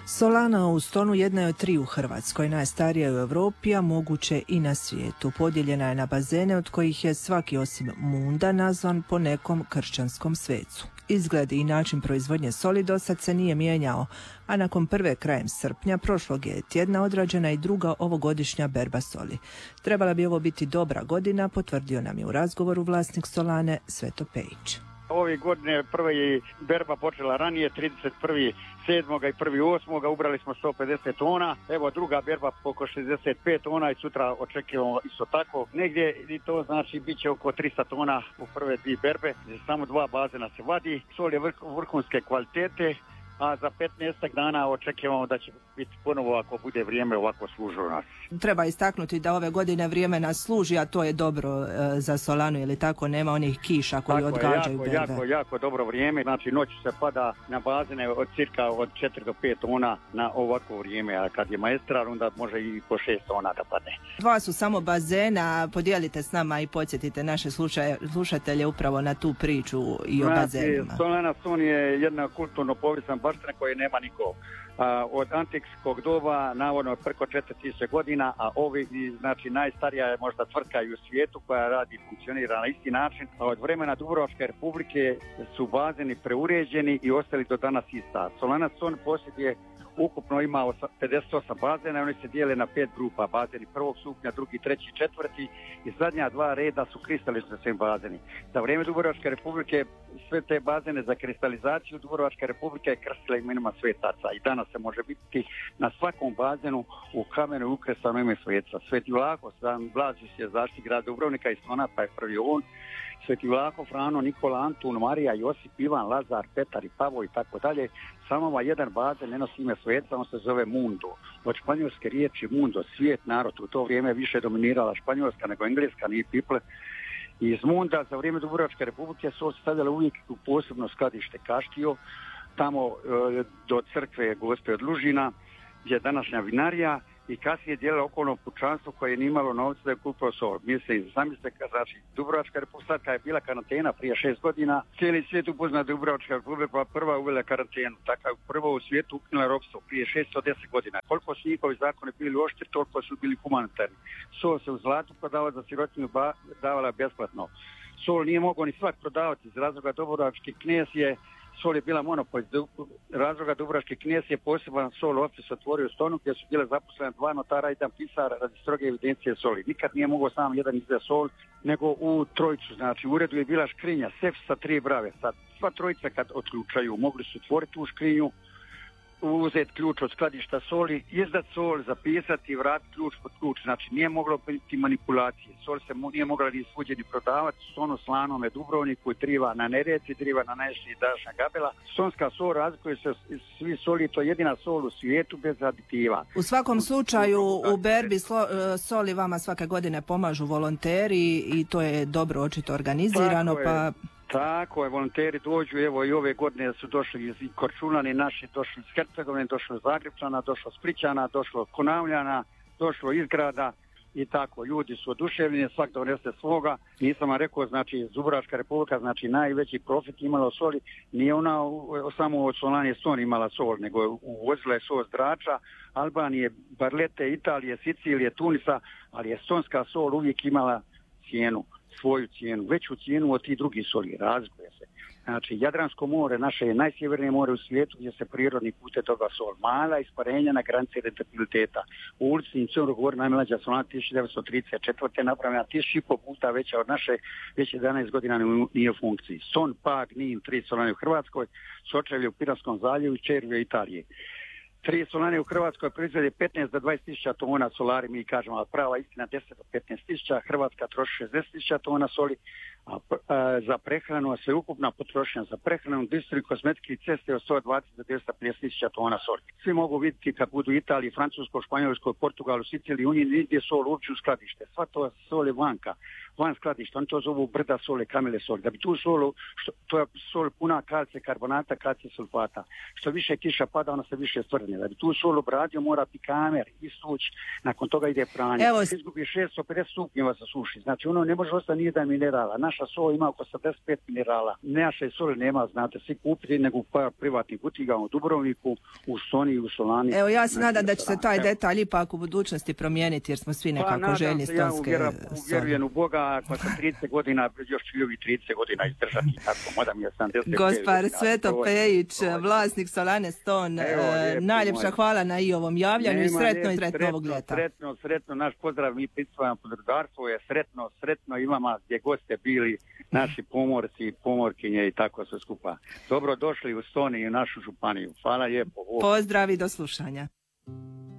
Solana u Stonu jedna je od 3 u Hrvatskoj, najstarija u Europi, a moguće i na svijetu. Podijeljena je na bazene od kojih je svaki osim Munda nazvan po nekom kršćanskom svecu. Izgled i način proizvodnje soli dosad se nije mijenjao, a nakon prve krajem srpnja prošlog je tjedna odrađena i druga ovogodišnja berba soli. Trebala bi ovo biti dobra godina, potvrdio nam je u razgovoru vlasnik Solane Sveto Pejić. Ove godine prva je berba počela ranije, 31.7. i 1.8. ubrali smo 150 tona. Evo druga berba oko 65 tona i sutra očekujemo isto tako. Negdje i to znači bit će oko 300 tona u prve 2 berbe. Samo 2 bazena se vadi. Sol je vrhunske kvalitete, a za 15 dana očekujemo da će biti ponovo ako bude vrijeme ovako služilo nas. Treba istaknuti da ove godine vrijeme nas služi, a to je dobro za Solanu, ili tako, nema onih kiša koji odgađaju berbe. Jako dobro vrijeme, znači noć se pada na bazene od cirka od 4 do 5 tona na ovako vrijeme, a kad je maestrar onda može i po 6 tona da padne. 2 su samo bazena, podijelite s nama i podsjetite naše slušatelje upravo na tu priču i o bazenima. Solana Ston je jedna kulturno povijesna baština koje nema nikog. Od antikskog doba, navodno preko 4000 godina, a ovi, znači najstarija je možda tvrtka i u svijetu koja radi i funkcionira na isti način. A od vremena Dubrovačke republike su bazeni preuređeni i ostali do danas ista. Solana Ston posjeduje ukupno ima 58 bazena, oni se dijele na 5 grupa, bazeni prvog stupnja, drugi, treći, četvrti i zadnja 2 reda su kristalični bazeni. Za vrijeme Dubrovačke republike sve te bazene za kristalizaciju Dubrovačka republika je krstila imenima svetaca i danas se može biti na svakom bazenu u kamenu ukresano ime sveca. Sveti Vlaho, San Blažis je zaštitnik grada Dubrovnika i Stona, pa je prvi on. Sveti Vlaho, Frano, Nikola, Antun, Marija, Josip, Ivan, Lazar, Petar i Pavo i tako dalje. Samo jedan bazen ne nosi ime sveca, on se zove Mundo. Od španjolske riječi Mundo, svijet, narod, u to vrijeme više dominirala španjolska nego engleska, nije people. I iz Munda za vrijeme Dubrovačke republike su stavljali uvijek u posebno skladište Kaštio, tamo do crkve Gospe od Lužina, gdje je današnja vinarija, i kasnije dijelilo okolno pučanstvo koje nije imalo novca da je kupilo sol. Zamislite, znači Dubrovačka republika je bila karantena prije 6 godina, cijeli svijet upozna Dubrovačka republika, pa prva uvela karantenu, tako je prvo u svijetu ukinula ropstvo prije 610 godina. Koliko su njihovi zakoni bili oštri, toliko su bili humanitarni. Sol se u zlatu prodavao, za sirotinju davala besplatno. Sol nije mogao ni svak prodavati iz razloga Dubrovački knez je sol je bila monopol. Razloga Dubrovački knez je poseban sol ofis otvorio u Stonu gdje su bile zaposlene 2 notara i 1 pisar radi stroge evidencije soli. Nikad nije mogao sam jedan izda sol, nego u trojicu. Znači u uredu je bila škrinja, sef sa 3 brave. Sad, sva trojica kad otključaju mogli su otvoriti tu škrinju, uzeti ključ od skladišta soli, izdat sol, zapisati i vratiti ključ pod ključ. Znači nije moglo biti manipulacije. Sol se nije mogla ni svuđe ni prodavati. Stonu, Slanome, Dubrovniku, triva na Neretvi, triva na Nežni i Dašna Gabela. Stonska sol razlikuje se svi soli, to je jedina sol u svijetu bez aditiva. U svakom slučaju u berbi soli vama svake godine pomažu volonteri i to je dobro očito organizirano. Tako je, volonteri dođu, evo i ove godine su došli iz Korčulani naši, došli iz Hercegovine, došlo iz Zagrebčana, došlo Splićana, došlo Konavljana, došlo iz grada i tako. Ljudi su oduševljeni, svak donese svoga. Nisam vam rekao, znači Dubrovačka republika, znači najveći profit imala soli, nije ona samo od Solane Ston imala sol, nego uvozila je sol s Drača, Albanije, Barlete, Italije, Sicilije, Tunisa, ali je stonska sol uvijek imala cijenu, svoju cijenu, veću cijenu od tih drugih soli, razlikuje se. Znači, Jadransko more, naše je najsjevernije more u svijetu gdje se prirodni pute toga sol. Mala isparenja na granici rentabiliteta. U ulici Crnog Gora najmlađa Solana 1934. napravljena 1500 puta veća od naše, već 11 godina nije u funkciji. Son, Pag, Nin, 3 solane u Hrvatskoj, Sočevlje u Piranskom zaljevu i Červje u Italiji. 3 solane u Hrvatskoj proizvede 15 do 20.000 tona solari, mi kažemo, a prava istina 10 do 15.000, Hrvatska troši 60.000 tona soli, a za prehranu, a sveukupna potrošnja za prehranu, industriju, kosmetike i ceste od 120 do 250.000 tona soli. Svi mogu vidjeti kad budu u Italiji, Francuskoj, Španjolskoj, Portugalu, Siciliji, Uniji, nigdje sol uopće u skladište. Sva to sol je vanka. van skladišta, oni to zovu brda sole, kamile soli. Da bi tu solu, to je sol puna kalcija karbonata, kalcija sulfata. Što više kiša pada, ona se više stvrdne. Da bi tu sol obradio, mora pikamer, isuć, nakon toga ide pranje. Evo, izgubi 650 stupnjeva se suši. Znači ono ne može ostati nijedan minerala. Naša sol ima oko 75 minerala. Naše soli nema, znate, svi kupiti, nego u privatnih butiga u Dubrovniku, u Stoni i u Solani. Evo ja se nadam da će se taj detalj ipak u budućnosti promijeniti jer smo svi nekako željni stonske soli. Vjerujem u Boga, ako sam 30 godina, još ću ovi 30 godina izdržati. Tako, moda mi je 75 Gospar godina. Sveto Pejić, vlasnik Solane Ston, najljepša hvala na i ovom javljanju i sretno ovog ljeta. Sretno, naš pozdrav, mi prisvajamo podrugarstvo je sretno imamo gdje goste bili, naši pomorci, pomorkinje i tako sve skupa. Dobro došli u Stoni i u našu županiju. Hvala lijepo. Pozdrav i do slušanja.